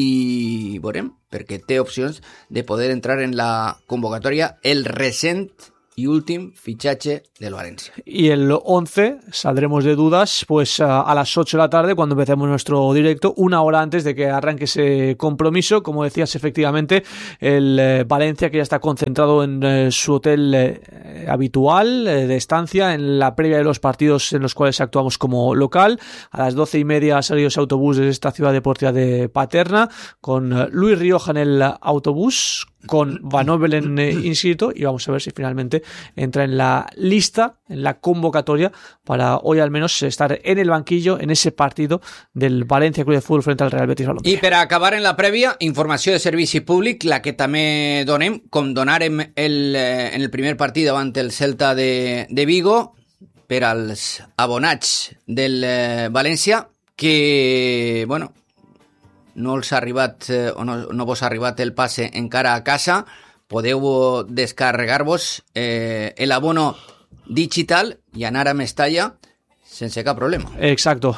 i veurem, perquè té opcions de poder entrar en la convocatòria el recent y último fichaje del Valencia. Y el 11 saldremos de dudas pues a las 8 de la tarde cuando empecemos nuestro directo, una hora antes de que arranque ese compromiso. Como decías, efectivamente, el Valencia, que ya está concentrado en su hotel habitual de estancia en la previa de los partidos en los cuales actuamos como local. A las 12:30 ha salido ese autobús de esta ciudad deportiva de Paterna con Luis Rioja en el autobús, con Van Ovelen inscrito, y vamos a ver si finalmente entra en la lista, en la convocatoria, para hoy al menos estar en el banquillo en ese partido del València Club de Fútbol frente al Real Betis Balompié. I per acabar en la prèvia, informació de servici públic, la que també donem, com donarem en el primer partit davant el Celta de Vigo, per als abonats del València, que, bueno, no els ha arribat o no vos ha arribat el passe encara a casa, podeu descarregar-vos l'abono digital i anar a Mestalla sense cap problema. Exacto,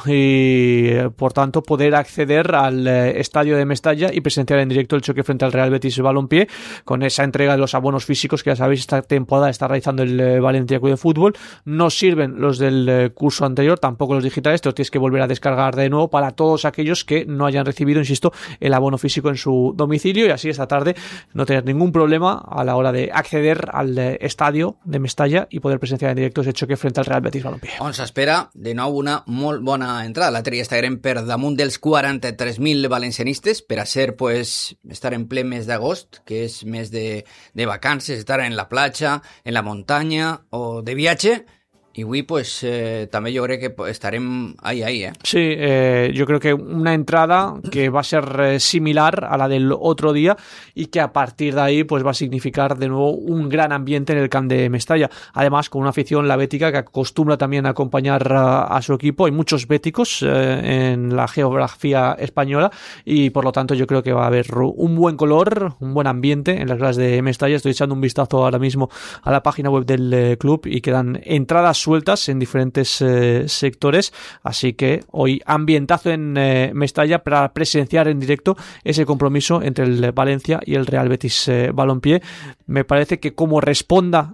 y por tanto poder acceder al estadio de Mestalla y presenciar en directo el choque frente al Real Betis Balompié con esa entrega de los abonos físicos que ya sabéis esta temporada está realizando el Valencia Club de Fútbol. No sirven los del curso anterior, tampoco los digitales, te los tienes que volver a descargar de nuevo para todos aquellos que no hayan recibido, insisto, el abono físico en su domicilio, y así esta tarde no tener ningún problema a la hora de acceder al estadio de Mestalla y poder presenciar en directo ese choque frente al Real Betis Balompié. On s'espera de nou una molt bona entrada. L'altre dia estarem per damunt dels 43.000 valencianistes per a ser, pues, estar en ple mes d'agost, que és mes de vacances, estar en la platja, en la muntanya o de viatge. Y hoy pues también yo creo que estaremos ahí, ¿eh? Sí, yo creo que una entrada que va a ser similar a la del otro día y que a partir de ahí pues va a significar de nuevo un gran ambiente en el camp de Mestalla. Además, con una afición, la bética, que acostumbra también a acompañar a su equipo. Hay muchos béticos en la geografía española y por lo tanto yo creo que va a haber un buen color, un buen ambiente en las gradas de Mestalla. Estoy echando un vistazo ahora mismo a la página web del club y quedan entradas sueltas en diferentes sectores, así que hoy ambientazo en Mestalla para presenciar en directo ese compromiso entre el Valencia y el Real Betis Balompié. Me parece que como responda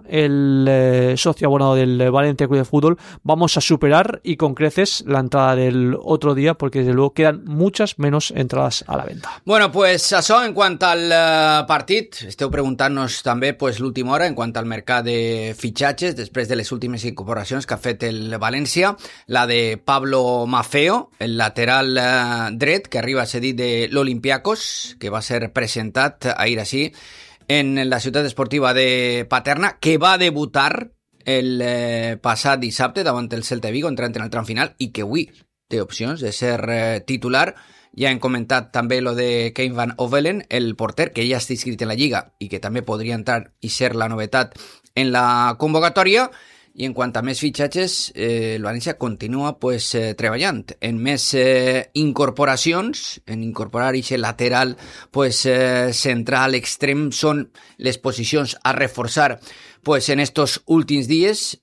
el socio abonado del Valencia Club de Fútbol, vamos a superar y con creces la entrada del otro día, porque desde luego quedan muchas menos entradas a la venta. Bueno, pues això en quant al partit. Esteu preguntant-nos també pues, l'última hora en quant al mercat de fitxatges després de les últimes incorporacions que ha fet el València, la de Pablo Maffeo, el lateral dret que arriba a cedir de l'Olympiacos, que va ser presentat ahir així en la ciutat esportiva de Paterna, que va debutar el passat dissabte davant el Celta de Vigo, entrant en el tram final, i que avui té opcions de ser titular. Ja hem comentat també lo de Kevin Van Ovelen, el porter, que ja està inscrit en la Lliga i que també podria entrar i ser la novetat en la convocatòria. I en quant a més fitxatges, el València continua pues, treballant en més incorporacions, en incorporar aquest lateral pues, central, extrem, són les posicions a reforçar pues, en estos últims dies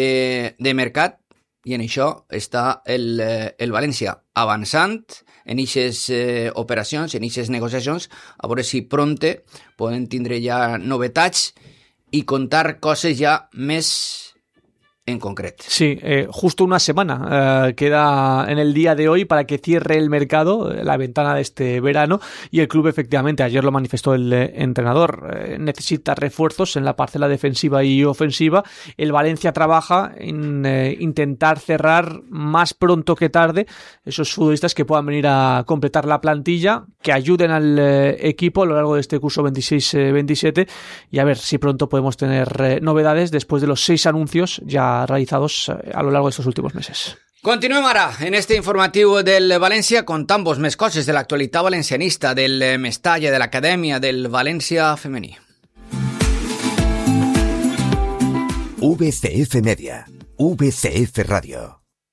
de mercat, i en això està el València avançant en aquestes operacions, en aquestes negociacions, a veure si pronte poden tindre ja novetats i contar coses ja més en concreto. Sí, justo una semana queda en el día de hoy para que cierre el mercado, la ventana de este verano, y el club efectivamente, ayer lo manifestó el entrenador, necesita refuerzos en la parcela defensiva y ofensiva. El Valencia trabaja en intentar cerrar más pronto que tarde esos futbolistas que puedan venir a completar la plantilla, que ayuden al equipo a lo largo de este curso 26-27, y a ver si pronto podemos tener novedades después de los 6 anuncios ya ya realizados a lo largo de estos últimos meses. Continuem ara en este informatiu del València contant-vos més coses de l'actualitat valencianista, del Mestalla, de l'Acadèmia, del València femení. VCF Media, VCF Ràdio.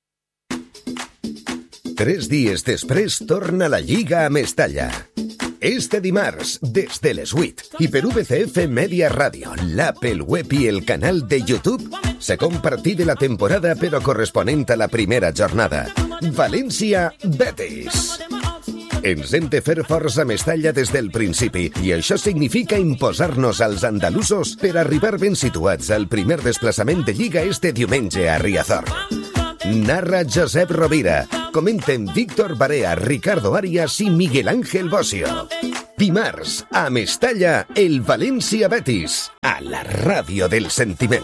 3 dies després torna la Lliga a Mestalla. Este dimarts, des de les 8, i per VCF Media Ràdio, l'app, el web i el canal de YouTube, segon partit de la temporada però corresponent a la primera jornada. València-Betis. Ens hem de fer força a Mestalla des del principi i això significa imposar-nos als andalusos per arribar ben situats al primer desplaçament de Lliga este diumenge a Riazor. Narra Josep Rovira. Comenten Víctor Barea, Ricardo Arias i Miguel Ángel Bocio. Dimarts, a Mestalla, el València-Betis, a la ràdio del sentiment.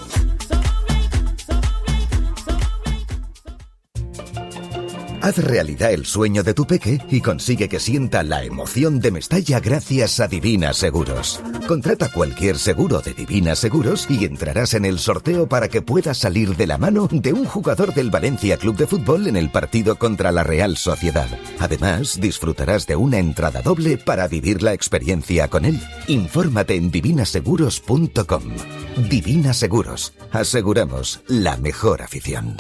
Haz realidad el sueño de tu peque y consigue que sienta la emoción de Mestalla gracias a Divina Seguros. Contrata cualquier seguro de Divina Seguros y entrarás en el sorteo para que puedas salir de la mano de un jugador del Valencia Club de Fútbol en el partido contra la Real Sociedad. Además, disfrutarás de una entrada doble para vivir la experiencia con él. Infórmate en divinaseguros.com. Divina Seguros. Aseguramos la mejor afición.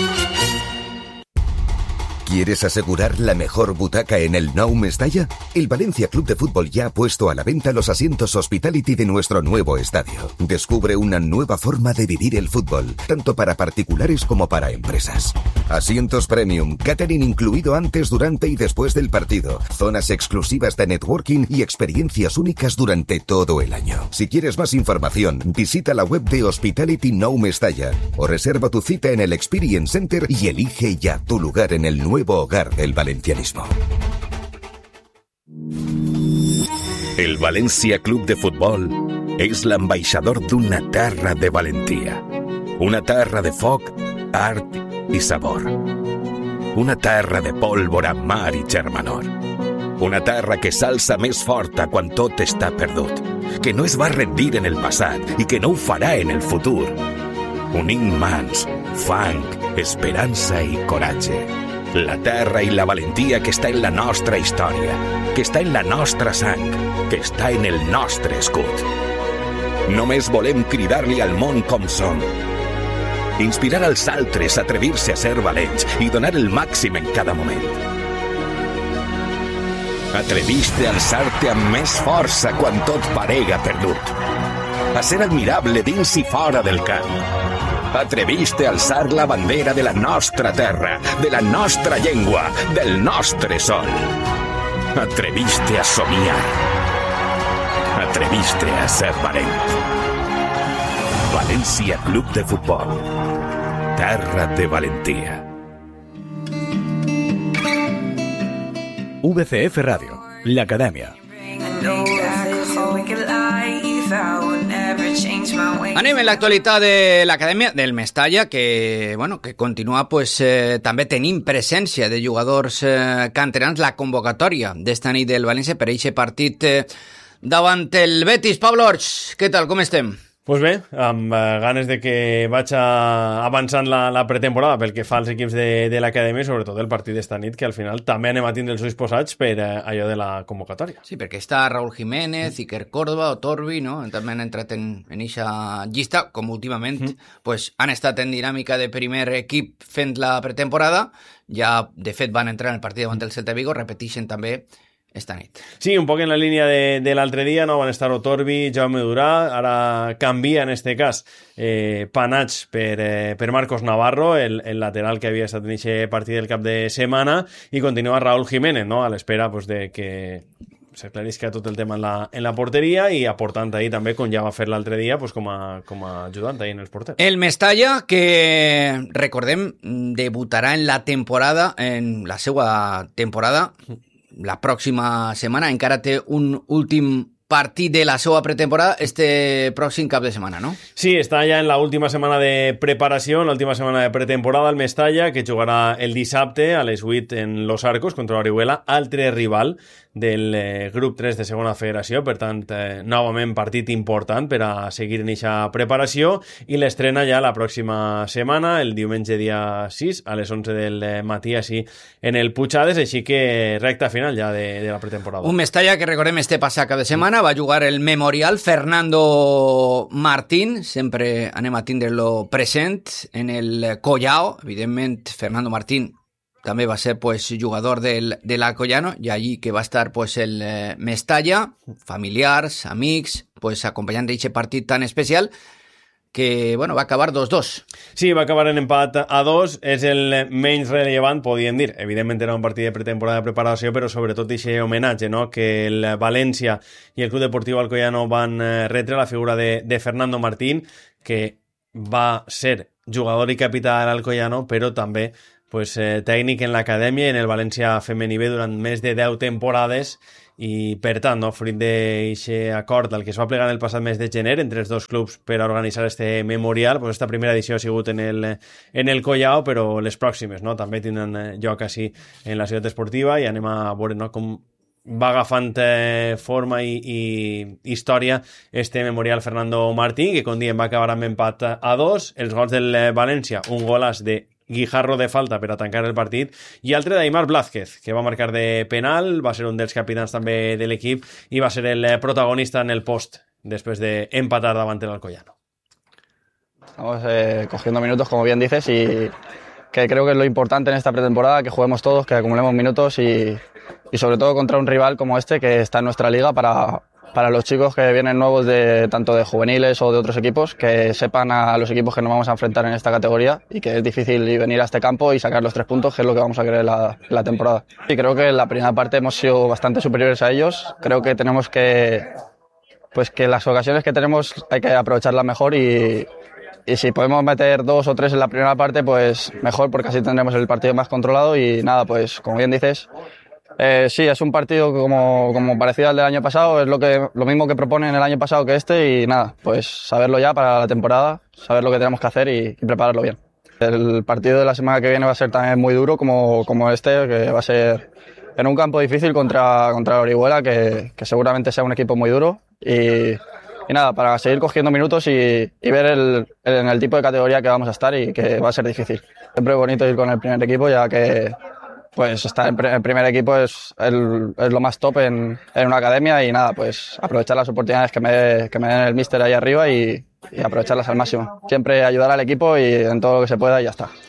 ¿Quieres asegurar la mejor butaca en el Nou Mestalla? El Valencia Club de Fútbol ya ha puesto a la venta los asientos Hospitality de nuestro nuevo estadio. Descubre una nueva forma de vivir el fútbol, tanto para particulares como para empresas. Asientos premium, catering incluido antes, durante y después del partido, zonas exclusivas de networking y experiencias únicas durante todo el año. Si quieres más información, visita la web de Hospitality Nou Mestalla o reserva tu cita en el Experience Center y elige ya tu lugar en el nuevo hogar del valencianismo. El València Club de Futbol és l'ambaixador d'una terra de valentia. Una terra de foc, art i sabor. Una terra de pólvora, mar i germanor. Una terra que s'alça més forta quan tot està perdut, que no es va rendir en el passat i que no ho farà en el futur. Unint mans, fang, esperança i coratge. La terra i la valentia que està en la nostra història, que està en la nostra sang, que està en el nostre escut. Només volem cridar-li al món com som. Inspirar als altres a atrevir-se a ser valents i donar el màxim en cada moment. Atreviste a alçar-te amb més força quan tot parega perdut. A ser admirable dins i fora del camp. Atreviste a alçar la bandera de la nostra terra, de la nostra llengua, del nostre sol. Atreviste a somiar. Atreviste a ser valent. València Club de Futbol. Terra de valentia. VCF Ràdio, l'Acadèmia. Anem en l'actualitat de l'Acadèmia del Mestalla, que continua també tenint presència de jugadors canterans. La convocatòria d'esta nit del València per eixe partit davant el Betis. Pablo Orts, què tal, com estem? Pues bé, amb ganes de que vaig avançant la pretemporada pel que fa als equips de l'Acadèmia, sobretot el partit d'esta nit, que al final també anem a tindre els ulls posats per allò de la convocatòria. Sí, perquè està Raúl Jiménez, Iker Córdoba o Torbi, no? També han entrat en eixa llista, com últimament han estat en dinàmica de primer equip fent la pretemporada. Ja, de fet, van entrar en el partit davant del Celta Vigo, repeteixen també esta nit. Sí, un poc en la línia de l'altre dia, no van estar Otorbi, Jaume Durà, ara canvia en este cas Panach per Marcos Navarro, el lateral que havia estat en aquest partit del cap de setmana, i continua Raúl Jiménez, no? A l'espera de que s'aclarisca tot el tema en la porteria i aportant ahir també, com ja va fer l'altre dia, com a ajudant ahir en els porters. El Mestalla, que recordem, debutarà en la seva temporada la pròxima setmana. Encara té un últim partit de la seva pretemporada este pròxim cap de setmana, no? Sí, està ja en la última setmana de preparació, en l'última setmana de pretemporada, el Mestalla, que jugarà el dissabte a les 8 en Los Arcos contra l'Orihuela, altre rival del grup 3 de segona federació, per tant, novament partit important per a seguir en aquesta preparació, i l'estrena ja la pròxima setmana, el diumenge dia 6, a les 11 del matí, així en el Puigades, així que recta final ja de la pretemporada. Un Mestalla que recordem este passat cap de setmana va jugar el Memorial Fernando Martín, sempre anem a tindre-lo present en el Collao, evidentment Fernando Martín també va ser pues jugador del Alcoyano, i allí que va estar pues el Mestalla, familiars, amics, pues acompanyant d'aquest partit tan especial que, bueno, va acabar 2-2. Sí, va acabar en empat a 2, és el menys rellevant, podíem dir. Evidentment era un partit de pretemporada de preparació, però sobretot aquest homenatge, no?, que el València i el Club Deportiu Alcoyano van retre a la figura de Fernando Martín, que va ser jugador i capità de l'Alcoyano, però també pues, tècnic en l'acadèmia i en el València femení B durant més de 10 temporades, i per tant, no, fruit d'aquest acord al que es va plegar en el passat mes de gener entre els dos clubs per a organitzar este memorial, pues esta primera edició ha sigut en el Collao, però les pròximes, no?, també tindran lloc així en la ciutat esportiva, i anem a veure, no?, com va agafant forma i història este memorial Fernando Martín, que com diem va acabar amb empat a 2, els gols del València, un golàs de Guijarro de falta per a tancar el partit, i altre d'Aimar Blázquez, que va marcar de penal, va ser un dels capitans també de l'equip i va ser el protagonista en el post després d'empatar davant el Alcoyano. Estamos cogiendo minutos, como bien dices, y que creo que es lo importante en esta pretemporada, que juguemos todos, que acumulemos minutos y sobre todo contra un rival como este que está en nuestra liga, para los chicos que vienen nuevos tanto de juveniles o de otros equipos, que sepan a los equipos que nos vamos a enfrentar en esta categoría y que es difícil venir a este campo y sacar los 3 puntos, que es lo que vamos a querer la temporada. Y creo que en la primera parte hemos sido bastante superiores a ellos. Creo que tenemos que las ocasiones que tenemos hay que aprovecharlas mejor y si podemos meter 2 o 3 en la primera parte, pues mejor, porque así tendremos el partido más controlado. Y nada, pues como bien dices, sí, es un partido como parecido al del año pasado, es lo mismo que proponen el año pasado que este, y nada, pues saberlo ya para la temporada, saber lo que tenemos que hacer y prepararlo bien. El partido de la semana que viene va a ser también muy duro como este, que va a ser en un campo difícil contra Orihuela, que seguramente sea un equipo muy duro, y nada, para seguir cogiendo minutos y ver en el tipo de categoría que vamos a estar, y que va a ser difícil. Siempre es bonito ir con el primer equipo, ya que pues estar en el primer equipo es lo más top en una academia, y nada, pues aprovechar las oportunidades que me den el míster ahí arriba y aprovecharlas al máximo. Siempre ayudar al equipo y en todo lo que se pueda, y ya está.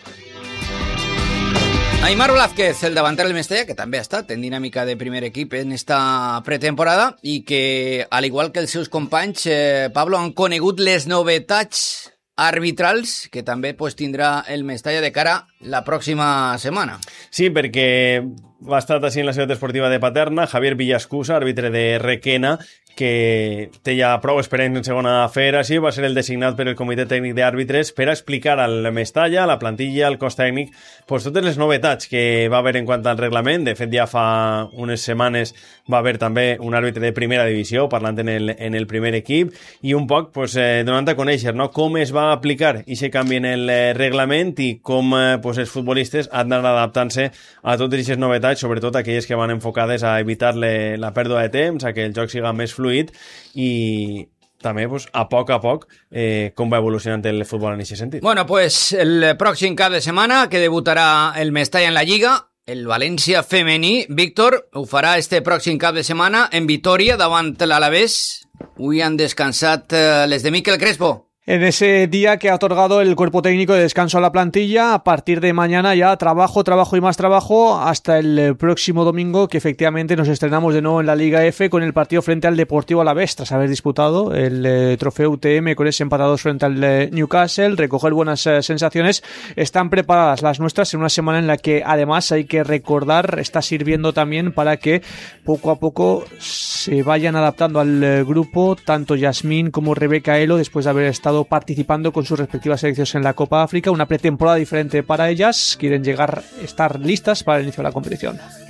Aimar Blázquez, el davanter del Mestalla, que també ha estat en dinàmica de primer equip en esta pretemporada, i que, al igual que els seus companys, Pablo, han conegut les novetats arbitrals que també pues, tindrà el Mestalla de cara la pròxima setmana. Sí, perquè va estar així en la ciutat esportiva de Paterna Javier Villascusa, àrbitre de Requena, que té ja prou experiència en segona federació, va ser el designat per el comitè tècnic d'àrbitres per a explicar al Mestalla, a la plantilla, al cos tècnic, pues, totes les novetats que va haver en quant al reglament. De fet, ja fa unes setmanes va haver també un àrbitre de primera divisió parlant en el primer equip, i un poc pues, donant a conèixer, no?, com es va aplicar aquest canvi en el reglament i com pues, els futbolistes han d'anar adaptant-se a totes aquestes novetats, sobretot aquelles que van enfocades a evitar la pèrdua de temps, a que el joc siga més fluid, i també pues, a poc com va evolucionant el futbol en aquest sentit. Bueno, pues el pròxim cap de setmana que debutarà el Mestalla en la Lliga, el València femení, Víctor, ho farà este pròxim cap de setmana en Vitoria davant l'Alavés. Avui han descansat les de Miquel Crespo. En ese día que ha otorgado el cuerpo técnico de descanso a la plantilla, a partir de mañana ya trabajo y más trabajo hasta el próximo domingo, que efectivamente nos estrenamos de nuevo en la Liga F con el partido frente al Deportivo Alavés, tras haber disputado el trofeo UTM con ese empatados frente al Newcastle, recoger buenas sensaciones. Están preparadas las nuestras en una semana en la que además hay que recordar, está sirviendo también para que poco a poco se vayan adaptando al grupo, tanto Yasmín como Rebeca Elo, después de haber estado participando con sus respectivas selecciones en la Copa África, una pretemporada diferente para ellas, quieren estar listas para el inicio de la competición.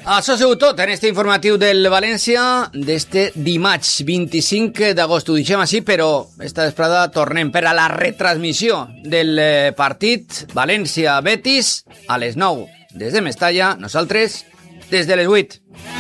Això ha sigut tot en este informatiu del València d'este dimarts 25 d'agost. Ho deixem així, però esta vesprada tornem per a la retransmissió del partit València-Betis a les 9 des de Mestalla, nosaltres des de les 8.